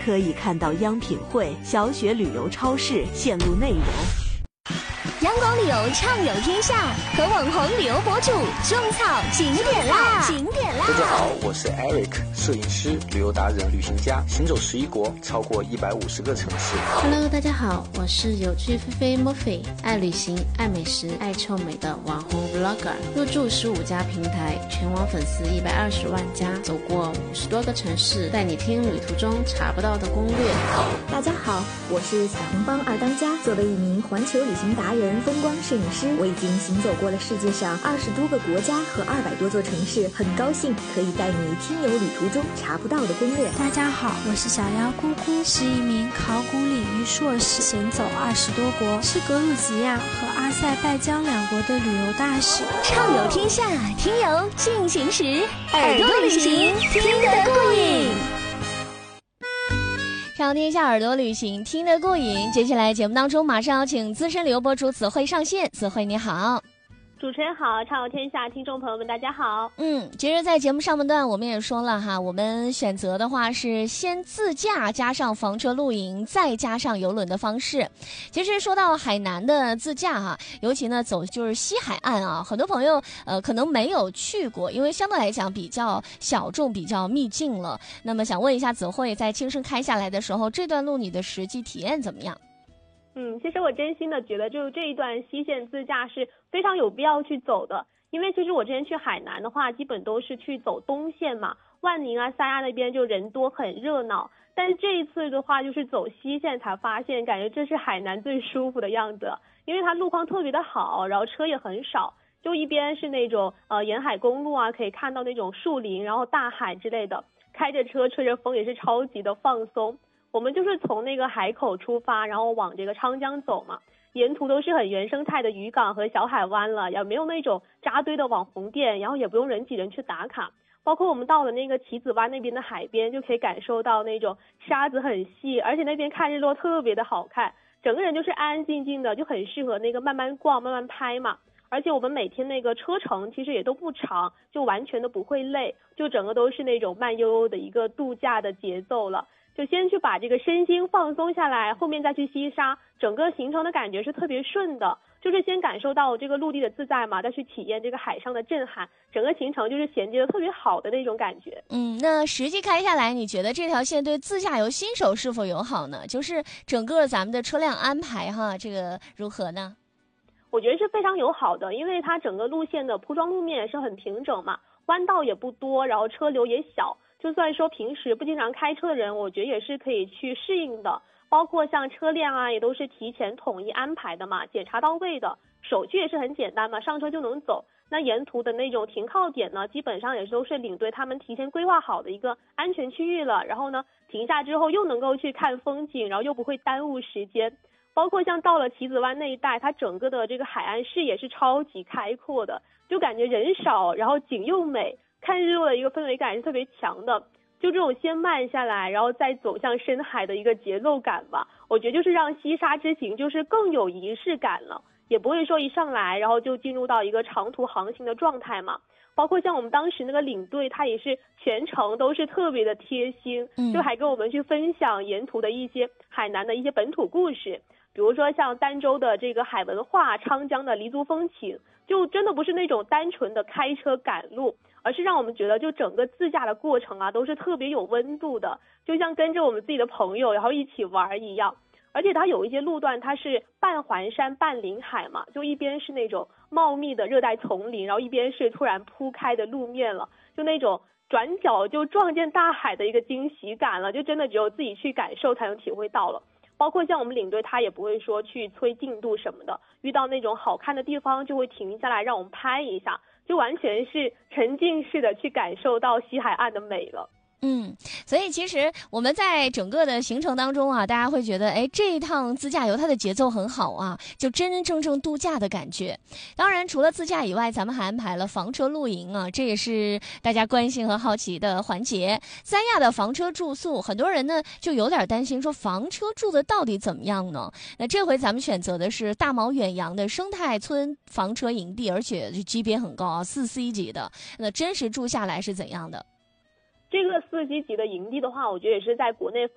可以看到央品汇、小雪旅游超市线路内容。 阳光旅游畅游天下，和网红旅游博主种草景点啦！ 大家好，我是 Eric， 摄影师、旅游达人、旅行家，行走11国，超过150个城市。 Hello， 大家好，我是有趣菲菲 Murphy， 爱旅行、爱美食、爱臭美的网红 Vlogger， 入驻15家平台，全网粉丝120万加，走过50多个城市，带你听旅途中查不到的攻略。 大家好，我是彩虹帮二当家，作为一名环球旅行达人、风光摄影师，我已经行走过了世界上20多个国家和200多座城市，很高兴可以带你听游旅途中查不到的攻略。 大家好，我是小妖姑姑，是一名考古领域硕士，行走20多国，是格鲁吉亚和阿塞拜疆2国的旅游大使。 畅游天下，听游进行时，耳朵旅行听得过瘾。畅游天下，耳朵旅行听得过瘾。接下来节目当中马上要请资深旅游博主子慧上线。子慧你好。 主持人好，畅游天下听众朋友们大家好。 其实在节目上半段我们也说了哈，我们选择的话是先自驾加上房车露营再加上邮轮的方式。其实说到海南的自驾哈，尤其呢走就是西海岸啊，很多朋友可能没有去过，因为相对来讲比较小众比较秘境了。那么想问一下子慧，在轻声开下来的时候，这段路你的实际体验怎么样？ 其实我真心的觉得就是这一段西线自驾是非常有必要去走的，因为其实我之前去海南的话基本都是去走东线嘛，万宁啊三亚那边就人多很热闹，但是这一次的话就是走西线才发现感觉这是海南最舒服的样子，因为它路况特别的好，然后车也很少，就一边是那种沿海公路啊，可以看到那种树林然后大海之类的，开着车吹着风也是超级的放松。我们就是从那个海口出发，然后往这个昌江走嘛，沿途都是很原生态的渔港和小海湾了，也没有那种扎堆的网红店，然后也不用人挤人去打卡。包括我们到了那个棋子湾那边的海边，就可以感受到那种沙子很细，而且那边看日落特别的好看，整个人就是安安静静的，就很适合那个慢慢逛慢慢拍嘛。而且我们每天那个车程其实也都不长，就完全都不会累，就整个都是那种慢悠悠的一个度假的节奏了。就先去把这个身心放松下来，后面再去西沙，整个行程的感觉是特别顺的，就是先感受到这个陆地的自在嘛，再去体验这个海上的震撼，整个行程就是衔接的特别好的那种感觉。 那实际开下来，你觉得这条线对自驾游新手是否友好呢？就是整个咱们的车辆安排哈，这个如何呢？ 我觉得是非常友好的，因为它整个路线的铺装路面也是很平整嘛，弯道也不多，然后车流也小，就算说平时不经常开车的人，我觉得也是可以去适应的。包括像车辆啊，也都是提前统一安排的嘛，检查到位的，手续也是很简单嘛，上车就能走。那沿途的那种停靠点呢，基本上也都是领队他们提前规划好的一个安全区域了，然后呢停下之后又能够去看风景，然后又不会耽误时间。包括像到了棋子湾那一带，它整个的这个海岸视野是超级开阔的，就感觉人少，然后景又美，看日落的一个氛围感是特别强的。就这种先慢下来，然后再走向深海的一个节奏感吧，我觉得就是让西沙之行就是更有仪式感了，也不会说一上来然后就进入到一个长途航行的状态嘛。包括像我们当时那个领队，他也是全程都是特别的贴心，就还跟我们去分享沿途的一些海南的一些本土故事，比如说像儋州的这个海文化，昌江的黎族风情，就真的不是那种单纯的开车赶路，而是让我们觉得就整个自驾的过程啊都是特别有温度的，就像跟着我们自己的朋友然后一起玩一样。而且它有一些路段它是半环山半临海嘛，就一边是那种茂密的热带丛林，然后一边是突然铺开的路面了，就那种转角就撞见大海的一个惊喜感了，就真的只有自己去感受才能体会到了。包括像我们领队他也不会说去催进度什么的，遇到那种好看的地方就会停下来让我们拍一下，就完全是沉浸式的去感受到西海岸的美了。 所以其实我们在整个的行程当中啊，大家会觉得这一趟自驾游它的节奏很好啊，就真真正正度假的感觉。当然除了自驾以外，咱们还安排了房车露营啊，这也是大家关心和好奇的环节。三亚的房车住宿，很多人呢就有点担心说房车住的到底怎么样呢？那这回咱们选择的是大毛远洋的生态村房车营地，而且级别很高啊，4C 级的。那真实住下来是怎样的？ 这个4C级的营地的话，我觉得也是在国内